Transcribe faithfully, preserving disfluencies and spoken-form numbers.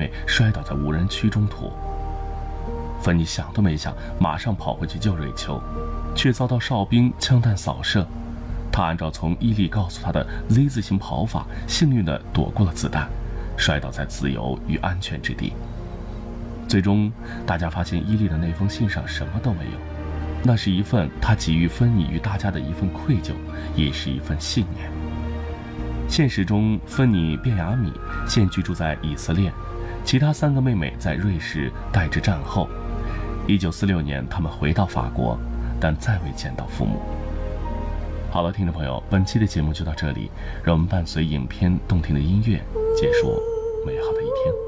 妹摔倒在无人区中途。芬妮想都没想，马上跑回去救瑞秋，却遭到哨兵枪弹扫射。他按照从伊利告诉他的 Z 字形跑法，幸运地躲过了子弹，摔倒在自由与安全之地。最终，大家发现伊利的那封信上什么都没有，那是一份他给予芬妮与大家的一份愧疚，也是一份信念。现实中，芬妮·卞雅米现居住在以色列，其他三个妹妹在瑞士待至战后。一九四六年，他们回到法国，但再未见到父母。好了，听众朋友，本期的节目就到这里，让我们伴随影片动听的音乐，结束美好的一天。